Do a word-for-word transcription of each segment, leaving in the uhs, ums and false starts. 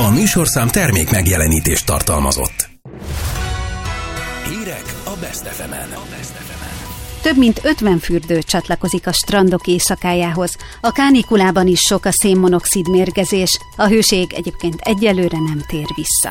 A műsorszám termék megjelenítést tartalmazott. Hírek a Best ef emen. Több mint ötven fürdő csatlakozik a strandok éjszakájához. A kánikulában is sok a szénmonoxid mérgezés, a hőség egyébként egyelőre nem tér vissza.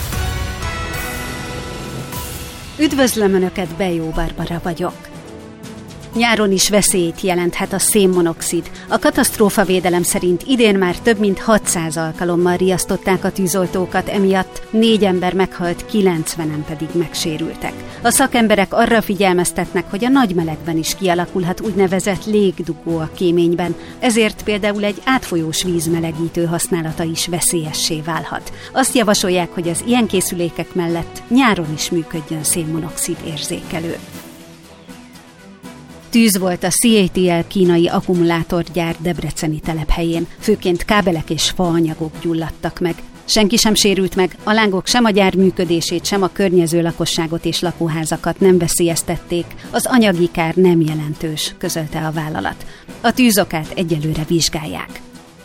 Üdvözlöm Önöket, Bejó Barbara vagyok. Nyáron is veszélyt jelenthet a szénmonoxid. A katasztrófavédelem szerint idén már több mint hatszáz alkalommal riasztották a tűzoltókat, emiatt négy ember meghalt, kilencvenen pedig megsérültek. A szakemberek arra figyelmeztetnek, hogy a nagy melegben is kialakulhat úgynevezett légdugó a kéményben, ezért például egy átfolyós vízmelegítő használata is veszélyessé válhat. Azt javasolják, hogy az ilyen készülékek mellett nyáron is működjön szénmonoxid érzékelő. Tűz volt a cé á té el kínai akkumulátorgyár debreceni telephelyén, főként kábelek és faanyagok gyulladtak meg. Senki sem sérült meg, a lángok sem a gyár működését, sem a környező lakosságot és lakóházakat nem veszélyeztették, az anyagi kár nem jelentős, közölte a vállalat. A tűzokát egyelőre vizsgálják.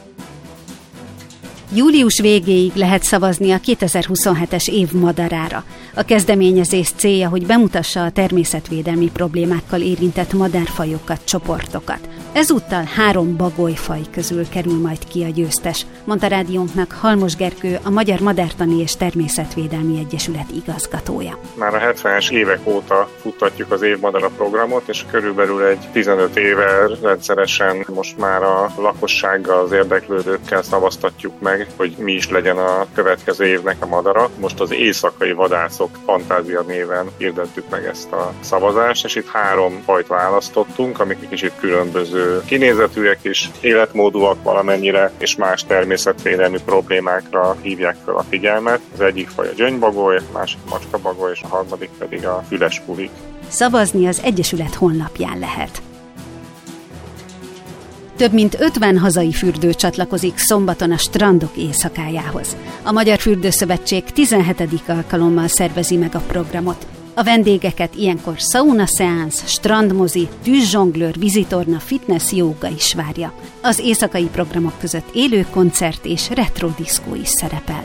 Július végéig lehet szavazni a kétezer-huszonhetes év madarára. A kezdeményezés célja, hogy bemutassa a természetvédelmi problémákkal érintett madárfajokat, csoportokat. Ezúttal három bagolyfaj közül kerül majd ki a győztes, mondta rádiónknak Halmos Gergő, a Magyar Madártani és Természetvédelmi Egyesület igazgatója. Már a hetvenes évek óta futtatjuk az évmadara programot, és körülbelül egy tizenöt éve rendszeresen most már a lakossággal, az érdeklődőkkel szavaztatjuk meg, hogy mi is legyen a következő évnek a madara. Most az éjszakai vadászok fantázia néven hirdettük meg ezt a szavazást, és itt három fajt választottunk, amik kicsit különböző kinézetűek is, életmódúak valamennyire, és más természetvédelmi problémákra hívják fel a figyelmet. Az egyik faj a gyöngybagoly, a másik macskabagoly, és a harmadik pedig a füles pulik. Szavazni az Egyesület honlapján lehet. Több mint ötven hazai fürdő csatlakozik szombaton a strandok éjszakájához. A Magyar Fürdőszövetség tizenhetedik alkalommal szervezi meg a programot. A vendégeket ilyenkor sauna-szeánsz, strandmozi, tűzzsonglőr, vízitorna, fitness, jóga is várja. Az éjszakai programok között élő koncert és retro diszkó is szerepel.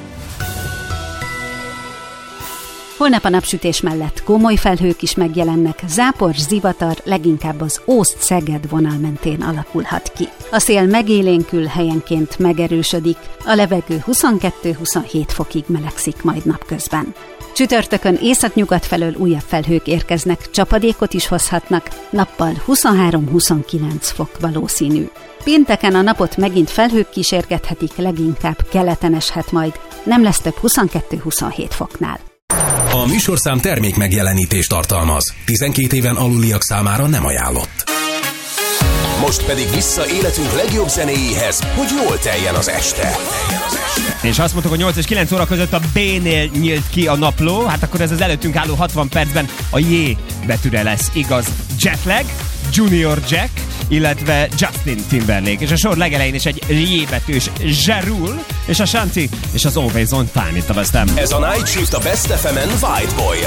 Holnap a napsütés mellett komoly felhők is megjelennek, zápor, zivatar leginkább az Ószd-Szeged vonal mentén alakulhat ki. A szél megélénkül, helyenként megerősödik, a levegő huszonkettő-huszonhét fokig melegszik majd napközben. Csütörtökön északnyugat felől újabb felhők érkeznek, csapadékot is hozhatnak, nappal huszonhárom-huszonkilenc fok valószínű. Pénteken a napot megint felhők kísérgethetik, leginkább keleten eshet majd, nem lesz több huszonkettő-huszonhét foknál. A műsorszám termék megjelenítést tartalmaz. tizenkét éven aluliak számára nem ajánlott. Most pedig vissza életünk legjobb zenéjéhez, hogy jól teljen az este. És azt mondtuk, hogy nyolc és kilenc óra között a B-nél nyílt ki a napló, hát akkor ez az előttünk álló hatvan percben a J betűre lesz igaz. Jetlag, Junior Jack, illetve Justin Timberlake. És a sor legelején is egy J betűs Ja Rule, és a Shanti, és az Always on Time itt a West Ham. Ez a Night Shift a Best ef emen White Boy.